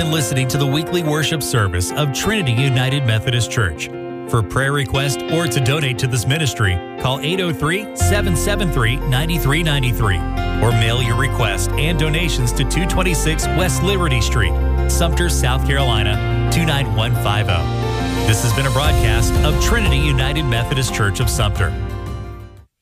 been listening to the weekly worship service of Trinity United Methodist Church. For prayer requests or to donate to this ministry, call 803-773-9393 or mail your request and donations to 226 West Liberty Street, Sumter, South Carolina, 29150. This has been a broadcast of Trinity United Methodist Church of Sumter.